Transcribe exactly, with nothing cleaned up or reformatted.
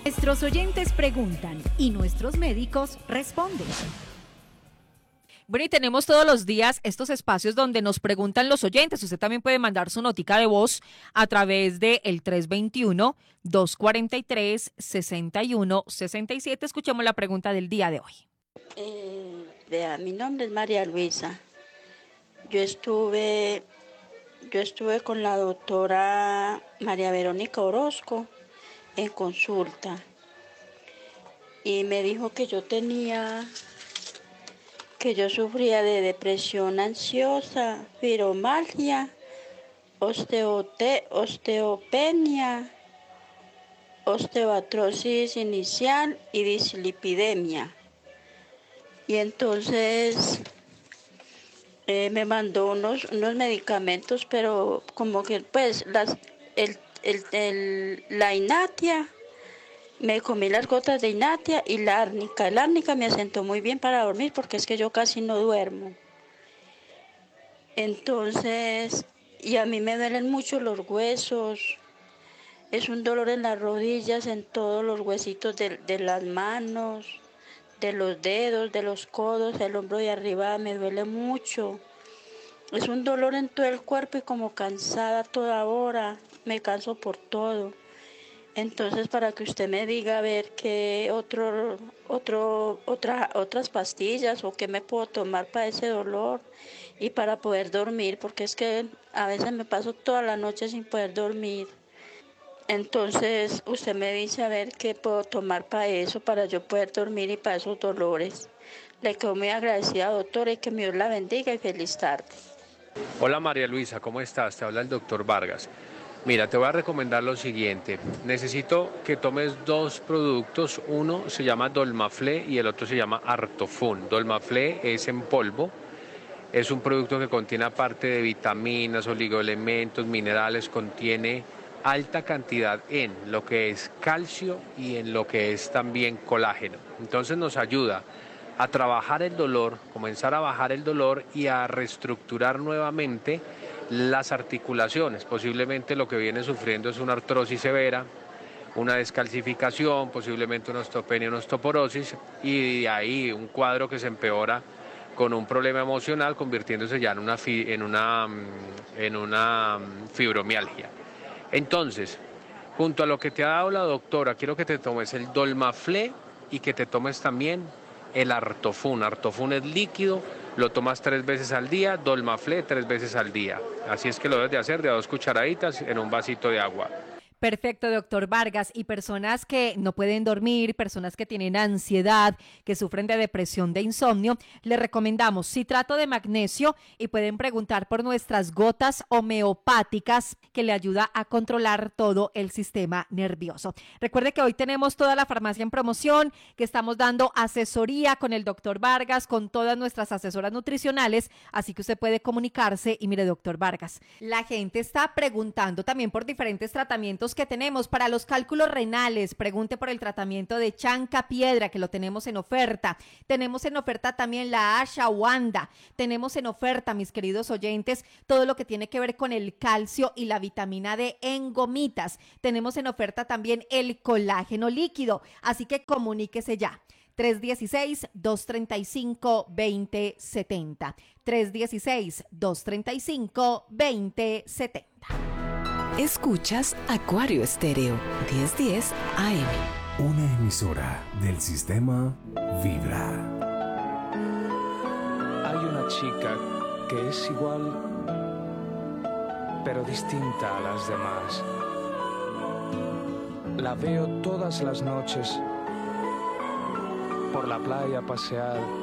Nuestros oyentes preguntan y nuestros médicos responden. Bueno, y tenemos todos los días estos espacios donde nos preguntan los oyentes. Usted también puede mandar su notica de voz a través de el tres dos uno, dos cuatro tres, seis uno seis siete. Escuchemos la pregunta del día de hoy. Eh, vea, mi nombre es María Luisa. Yo estuve, yo estuve con la doctora María Verónica Orozco en consulta y me dijo que yo tenía, que yo sufría de depresión ansiosa, fibromialgia, osteote, osteopenia, osteoartrosis inicial y dislipidemia. Y entonces eh, me mandó unos, unos medicamentos, pero como que pues las, el, el, el, la inatia, me comí las gotas de inatia y la árnica. La árnica me asentó muy bien para dormir porque es que yo casi no duermo. Entonces, y a mí me duelen mucho los huesos, es un dolor en las rodillas, en todos los huesitos de, de las manos, de los dedos, de los codos, el hombro de arriba me duele mucho. Es un dolor en todo el cuerpo y como cansada toda hora, me canso por todo. Entonces, para que usted me diga a ver qué otro, otro, otra, otras pastillas o qué me puedo tomar para ese dolor y para poder dormir, porque es que a veces me paso toda la noche sin poder dormir. Entonces, usted me dice a ver qué puedo tomar para eso, para yo poder dormir y para esos dolores. Le quedo muy agradecida, doctora, y que Dios la bendiga y feliz tarde. Hola María Luisa, ¿cómo estás? Te habla el doctor Vargas. Mira, te voy a recomendar lo siguiente. Necesito que tomes dos productos. Uno se llama Dolmaflé y el otro se llama Artofun. Dolmaflé es en polvo. Es un producto que contiene, aparte de vitaminas, oligoelementos, minerales, contiene alta cantidad en lo que es calcio y en lo que es también colágeno. Entonces nos ayuda a trabajar el dolor, comenzar a bajar el dolor y a reestructurar nuevamente las articulaciones. Posiblemente lo que viene sufriendo es una artrosis severa, una descalcificación, posiblemente una osteopenia, una osteoporosis, y de ahí un cuadro que se empeora con un problema emocional, convirtiéndose ya en una, fi, en una, en una fibromialgia. Entonces, junto a lo que te ha dado la doctora, quiero que te tomes el Dolmaflé y que te tomes también el Artofun. Artofun es líquido, lo tomas tres veces al día, Dolmaflé tres veces al día. Así es que lo debes de hacer de a dos cucharaditas en un vasito de agua. Perfecto, doctor Vargas. Y personas que no pueden dormir, personas que tienen ansiedad, que sufren de depresión, de insomnio, les recomendamos citrato de magnesio y pueden preguntar por nuestras gotas homeopáticas que le ayuda a controlar todo el sistema nervioso. Recuerde que hoy tenemos toda la farmacia en promoción, que estamos dando asesoría con el doctor Vargas, con todas nuestras asesoras nutricionales, así que usted puede comunicarse. Y mire, doctor Vargas, la gente está preguntando también por diferentes tratamientos que tenemos para los cálculos renales. Pregunte por el tratamiento de chanca piedra, que lo tenemos en oferta. Tenemos en oferta también la ashwagandha. Tenemos en oferta, mis queridos oyentes, todo lo que tiene que ver con el calcio y la vitamina D en gomitas. Tenemos en oferta también el colágeno líquido, así que comuníquese ya. tres uno seis, dos tres cinco, dos cero siete cero. tres uno seis, dos tres cinco, dos cero siete cero. Escuchas Acuario Estéreo diez diez A M. Una emisora del sistema Vibra. Hay una chica que es igual, pero distinta a las demás. La veo todas las noches por la playa pasear